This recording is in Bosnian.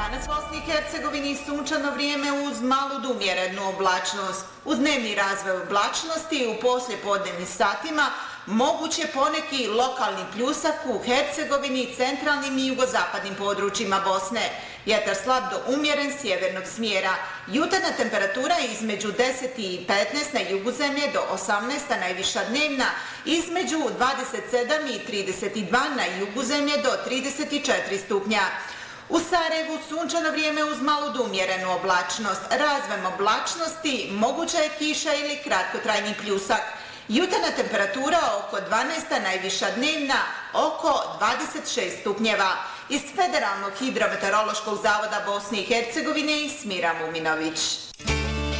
Danas u Bosni i Hercegovini sunčano vrijeme uz malu do umjerenu oblačnost. Uz dnevni razvoj oblačnosti u poslijepodnevnim satima moguće poneki lokalni pljusak u Hercegovini, centralnim i jugozapadnim područjima Bosne. Vjetar slab do umjeren sjevernog smjera. Jutarnja temperatura između 10 i 15 na juguzemlje do 18 najviša dnevna, između 27 i 32 na juguzemlje do 34 stupnja. U Sarajevu sunčano vrijeme uz malu do umjerenu oblačnost. Razvojem oblačnosti moguća je kiša ili kratkotrajni pljusak. Jutarnja temperatura oko 12, najviša dnevna oko 26 stupnjeva. Iz Federalnog hidrometeorološkog zavoda Bosne i Hercegovine Smira Muminović.